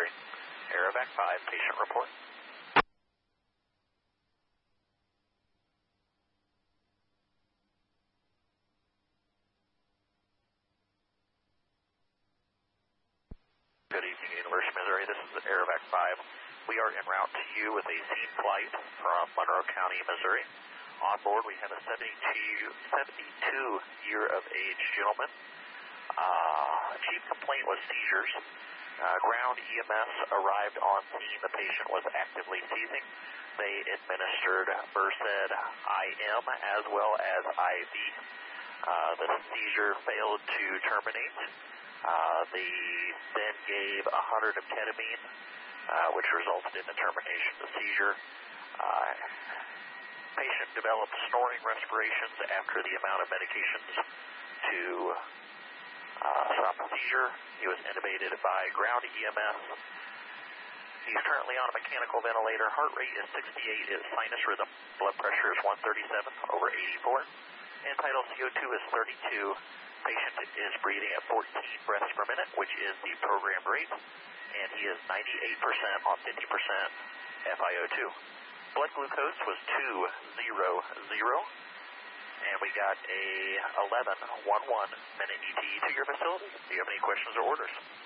Missouri. Aerovac 5, patient report. Good evening, University of Missouri. This is Aerovac 5. We are en route to you with a scene flight from Monroe County, Missouri. On board, we have a 72-year-of-age gentleman. Chief complaint was seizures. Ground EMS arrived on scene. The patient was actively seizing. They administered Versed IM as well as IV. The seizure failed to terminate. They then gave 100 of ketamine, which resulted in the termination of the seizure. Patient developed snoring respirations after the amount of medications to stop the seizure. He was intubated by ground EMS. He's currently on a mechanical ventilator. Heart rate is 68, is sinus rhythm. Blood pressure is 137/84. And vital CO2 is 32. Patient is breathing at 14 breaths per minute, which is the programmed rate. And he is 98% on 50% FiO2. Blood glucose was 200. And we got a 11:11 minute ET to your facility. Do you have any questions or orders?